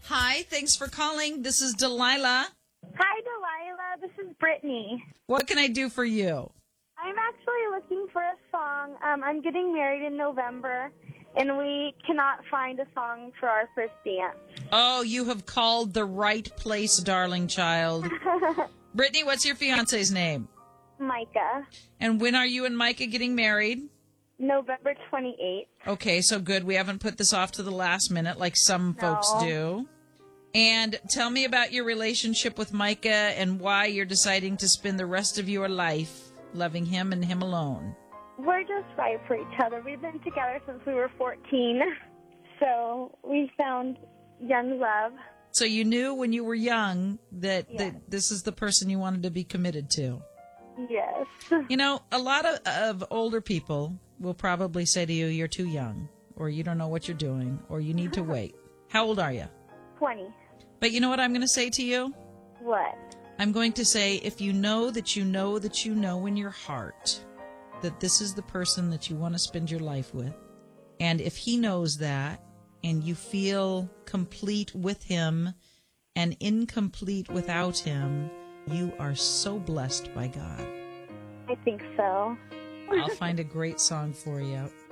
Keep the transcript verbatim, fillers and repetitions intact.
Hi, thanks for calling. This is Delilah. Hi, Delilah. This is Brittany. What can I do for you? I'm actually looking for a song. Um, I'm getting married in November, and we cannot find a song for our first dance. Oh, you have called the right place, darling child. Brittany, what's your fiance's name? Micah. And when are you and Micah getting married? November twenty-eighth. Okay, so good. We haven't put this off to the last minute like some No. folks do. And tell me about your relationship with Micah and why you're deciding to spend the rest of your life loving him and him alone. We're just right for each other. We've been together since we were fourteen, so we found young love. So you knew when you were young that, Yes. that this is the person you wanted to be committed to. Yes. You know, a lot of, of older people will probably say to you, you're too young, or you don't know what you're doing, or you need to wait. How old are you? twenty. But you know what I'm going to say to you? What? I'm going to say, if you know that you know that you know in your heart that this is the person that you want to spend your life with, and if he knows that, and you feel complete with him and incomplete without him, you are so blessed by God. I think so. I'll find a great song for you.